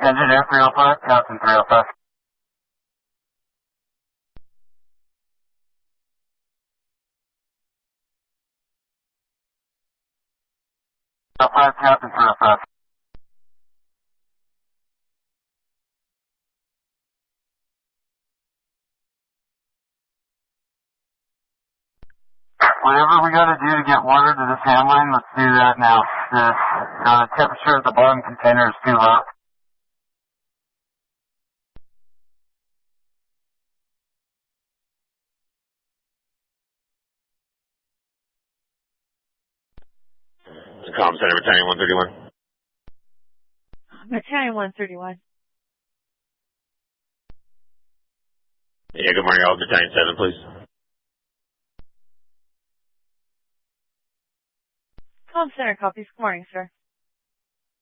Engineer 305, Captain 305. 5, Captain 305. Whatever we gotta do to get water to this ham line, let's do that now. The temperature at the bottom container is too hot. Comm Center, Battalion 131. Battalion 131. Yeah, good morning, all. Battalion 7, please. Comm Center copies. Good morning, sir.